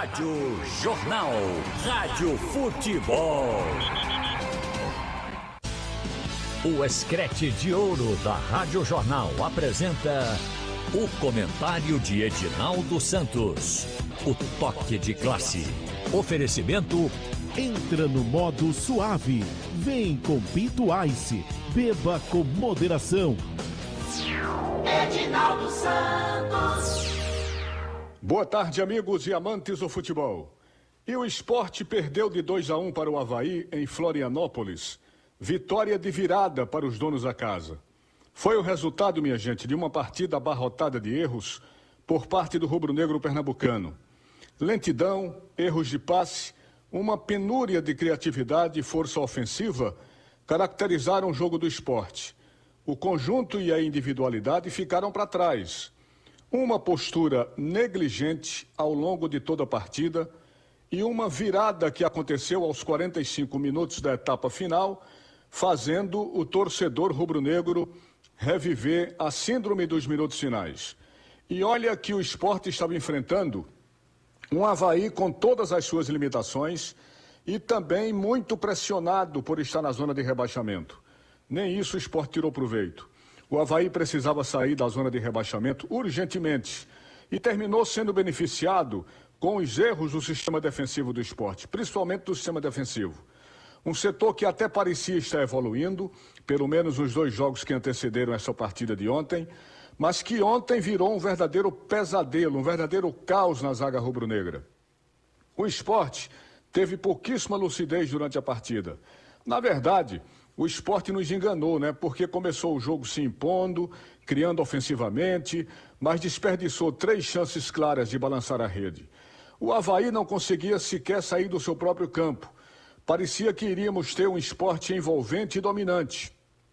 Rádio Jornal. Rádio Futebol. O Escrete de Ouro da Rádio Jornal apresenta o comentário de Edinaldo Santos. O toque de classe. Oferecimento. Entra no modo suave. Vem com Pinto Ice. Beba com moderação. Edinaldo Santos. Boa tarde, amigos e amantes do futebol. E o Sport perdeu de 2-1 para o Avaí em Florianópolis. Vitória de virada para os donos da casa. Foi o resultado, minha gente, de uma partida abarrotada de erros por parte do rubro-negro pernambucano. Lentidão, erros de passe, uma penúria de criatividade e força ofensiva caracterizaram o jogo do Sport. O conjunto e a individualidade ficaram para trás. Uma postura negligente ao longo de toda a partida e uma virada que aconteceu aos 45 minutos da etapa final, fazendo o torcedor rubro-negro reviver a síndrome dos minutos finais. E olha que o Sport estava enfrentando um Avaí com todas as suas limitações e também muito pressionado por estar na zona de rebaixamento. Nem isso o Sport tirou proveito. O Avaí precisava sair da zona de rebaixamento urgentemente e terminou sendo beneficiado com os erros do sistema defensivo do Sport, principalmente do sistema defensivo. Um setor que até parecia estar evoluindo, pelo menos nos 2 jogos que antecederam essa partida de ontem, mas que ontem virou um verdadeiro pesadelo, um verdadeiro caos na zaga rubro-negra. O Sport teve pouquíssima lucidez durante a partida. Na verdade, o Sport nos enganou, né? Porque começou o jogo se impondo, criando ofensivamente, mas desperdiçou 3 chances claras de balançar a rede. O Avaí não conseguia sequer sair do seu próprio campo. Parecia que iríamos ter um Sport envolvente e dominante.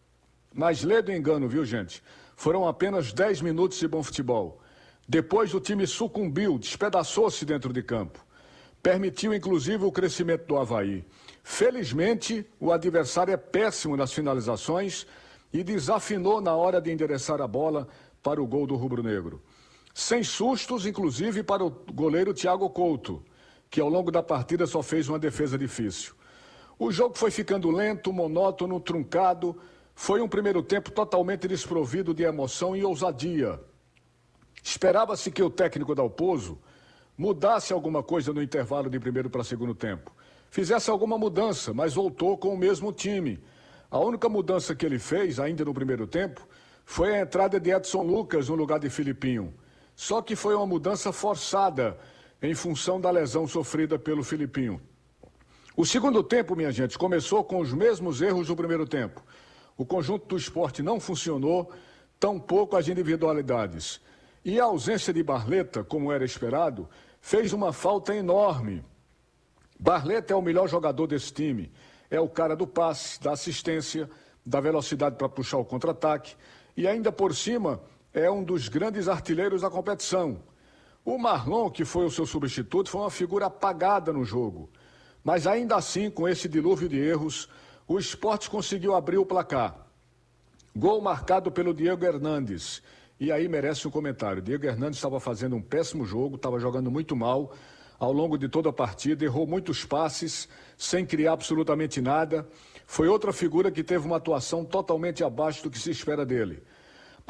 Mas lê do engano, viu, gente? Foram apenas 10 minutos de bom futebol. Depois o time sucumbiu, despedaçou-se dentro de campo. Permitiu, inclusive, o crescimento do Avaí. Felizmente, o adversário é péssimo nas finalizações e desafinou na hora de endereçar a bola para o gol do rubro-negro. Sem sustos, inclusive, para o goleiro Thiago Couto, que ao longo da partida só fez uma defesa difícil. O jogo foi ficando lento, monótono, truncado. Foi um primeiro tempo totalmente desprovido de emoção e ousadia. Esperava-se que o técnico Dalpozo mudasse alguma coisa no intervalo de primeiro para segundo tempo. Fizesse alguma mudança, mas voltou com o mesmo time. A única mudança que ele fez, ainda no primeiro tempo, foi a entrada de Edson Lucas no lugar de Filipinho. Só que foi uma mudança forçada em função da lesão sofrida pelo Filipinho. O segundo tempo, minha gente, começou com os mesmos erros do primeiro tempo. O conjunto do Sport não funcionou, tampouco as individualidades. E a ausência de Barleta, como era esperado, fez uma falta enorme. Barleta é o melhor jogador desse time. É o cara do passe, da assistência, da velocidade para puxar o contra-ataque. E ainda por cima, é um dos grandes artilheiros da competição. O Marlon, que foi o seu substituto, foi uma figura apagada no jogo. Mas ainda assim, com esse dilúvio de erros, o Sport conseguiu abrir o placar. Gol marcado pelo Diego Hernandes. E aí merece um comentário. Diego Hernandes estava fazendo um péssimo jogo, estava jogando muito mal ao longo de toda a partida, errou muitos passes, sem criar absolutamente nada. Foi outra figura que teve uma atuação totalmente abaixo do que se espera dele.